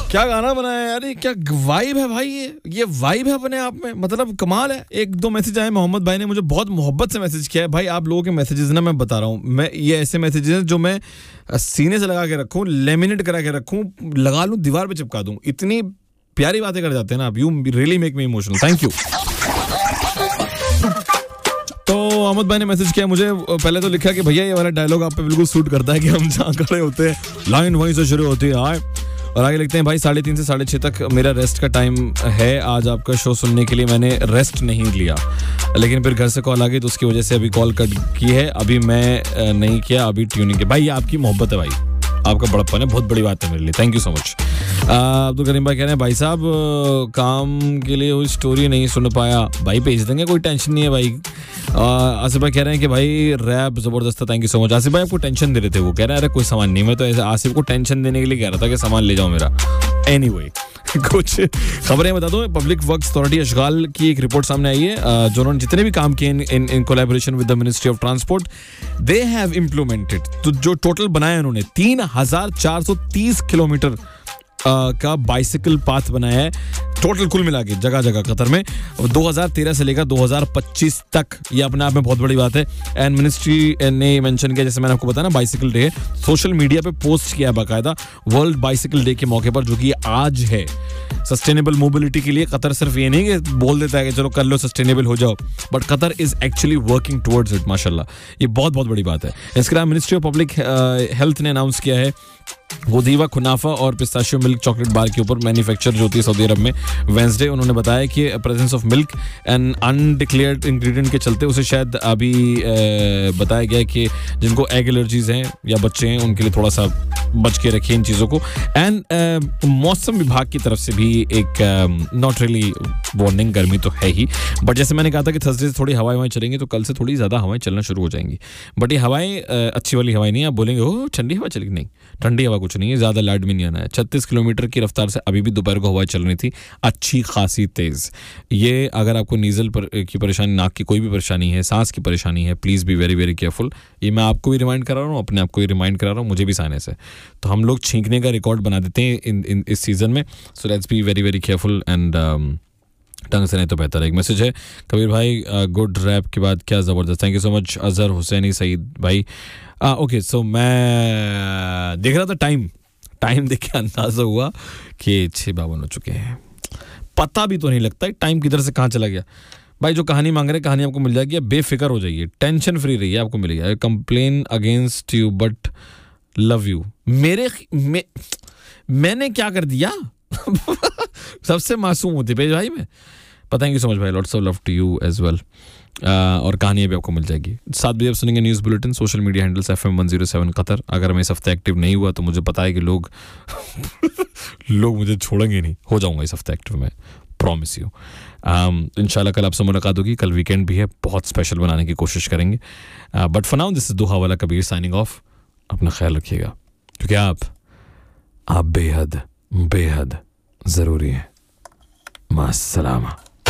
क्या गाना बनाया यार, ये क्या वाइब है भाई, ये वाइब है अपने आप में, मतलब कमाल है। एक दो मैसेज आए, मोहम्मद भाई ने मुझे बहुत मोहब्बत से मैसेज किया है। भाई आप लोगों के मैसेजेस ना, मैं बता रहा हूँ, मैं ये ऐसे मैसेजेस हैं जो मैं सीने से लगा के रखूँ, लेमिनेट करा के रखूँ, लगा लूँ, दीवार पे चिपका दूँ, इतनी प्यारी बातें कर जाते हैं ना आप। You really make me emotional, thank you. तो अहमद भाई ने मैसेज किया मुझे, पहले तो लिखा कि भैया ये वाला डायलॉग आप पे बिल्कुल सूट करता है कि हम जहाँ खड़े होते हैं लाइन वहीं से शुरू होती है। हाय, और आगे लिखते हैं भाई 3:30 से 6:30 तक मेरा रेस्ट का टाइम है, आज आपका शो सुनने के लिए मैंने रेस्ट नहीं लिया, लेकिन फिर घर से कॉल आ गई तो उसकी वजह से अभी कॉल कट की है, अभी मैं नहीं किया, अभी ट्यूनिंग है। भाई ये आपकी मोहब्बत है भाई, आपका बड़प्पन है, बहुत बड़ी बात है मेरे लिए, thank you so much. Abdul Karim भाई कह रहे हैं भाई साहब काम के लिए वो स्टोरी नहीं सुन पाया, भाई भेज देंगे, कोई टेंशन नहीं है भाई। आसिफ भाई कह रहे हैं कि भाई रैप जबरदस्त है, thank you so much. Asif भाई आपको टेंशन दे रहे थे, वो कह रहे हैं अरे कोई सामान नहीं, मैं तो ऐसे आसिफ को टेंशन देने के लिए कह रहा था कि सामान ले जाओ मेरा। एनीवे कुछ खबरें बता दो। पब्लिक वर्क्स अथॉरिटी अशगाल की एक रिपोर्ट सामने आई है, जो उन्होंने जितने भी काम किए in collaboration with the ministry of transport, they have implemented, तो जो टोटल बनाया उन्होंने 3430 किलोमीटर का बाइसिकल पाथ बनाया है टोटल, कुल मिला के जगह जगह कतर में 2013 से लेकर 2025 तक। ये अपने आप में बहुत बड़ी बात है। एंड मिनिस्ट्री ने मेंशन किया, जैसे मैंने आपको बताया ना, बाइसिकल डे सोशल मीडिया पे पोस्ट किया बाकायदा वर्ल्ड बाइसिकल डे के मौके पर, जो कि आज है। सस्टेनेबल मोबिलिटी के लिए कतर सिर्फ ये नहीं कि बोल देता है कि चलो कर लो सस्टेनेबल हो जाओ, but Qatar is actually working towards it, माशाल्लाह। ये बहुत बहुत बड़ी बात है। इसके अलावा मिनिस्ट्री ऑफ पब्लिक हेल्थ ने अनाउंस किया है गोदीवा, खुनाफा और पिस्ताशियो मिल्क चॉकलेट बार के ऊपर मैन्युफैक्चर जो होती है सऊदी अरब में वेंसडे, उन्होंने बताया कि presence of milk and undeclared ingredient के चलते उसे शायद अभी बताया गया है कि जिनको एग एलर्जीज हैं या बच्चे हैं उनके लिए थोड़ा सा बच के रखिए इन चीज़ों को। एंड मौसम विभाग की तरफ से भी एक नॉट रियली वार्निंग, गर्मी तो है ही, बट जैसे मैंने कहा था कि थर्सडे से थोड़ी हवाएं चलेंगी, तो कल से थोड़ी ज़्यादा हवाएं चलना शुरू हो जाएंगी। बट ये हवाएं अच्छी वाली हवाएं नहीं, आप बोलेंगे ओ ठंडी हवा चलेगी, नहीं, ठंडी हवा कुछ नहीं है, ज़्यादा लाड में नहीं आना है। 36 किलोमीटर की रफ्तार से अभी भी दोपहर को हवाएं चल रही थी, अच्छी खासी तेज़। ये अगर आपको नीजल की परेशानी, नाक की कोई भी परेशानी है, सांस की परेशानी है, please be very very careful. ये मैं आपको भी रिमाइंड करा रहा हूँ, अपने आप को भी रिमाइंड करा रहा हूँ, मुझे भी साइनस है, तो हम लोग छींकने का रिकॉर्ड बना देते हैं इन इस सीज़न में। So let's be very very careful and ढंग से नहीं तो बेहतर है। एक मैसेज है कबीर भाई, गुड रैप के बाद क्या ज़बरदस्त, thank you so much. Azhar Husaini Saeed भाई, ओके, सो मैं देख रहा था टाइम देख के अंदाजा हुआ कि 6:52 हो चुके हैं, पता भी तो नहीं लगता टाइम किधर से कहाँ चला गया। भाई जो कहानी मांग रहे हैं कहानी आपको मिल जाएगी, बेफिक्र हो जाइए, टेंशन फ्री रहिए, आपको मिलेगी। आई complain against you but love you. मैंने क्या कर दिया? सबसे मासूम होते पे भाई मैं, थैंक यू सो मच भाई, lots of love to you as well. और कहानी भी आपको मिल जाएगी। 7 बजे आप सुनेंगे news bulletin, social media handles FM 107 Qatar. अगर मैं इस हफ्ते एक्टिव नहीं हुआ तो मुझे पता है कि लोग मुझे छोड़ेंगे नहीं, हो जाऊंगा इस हफ्ते एक्टिव में, प्रॉमिस यू। इंशाल्लाह कल आपसे मुलाकात होगी, कल वीकेंड भी है, बहुत स्पेशल बनाने की कोशिश करेंगे। But for now this is दुहा वाला कबीर साइनिंग ऑफ। अपना ख्याल रखिएगा, क्योंकि आप बेहद बेहद ज़रूरी हैं। मास्सलामा।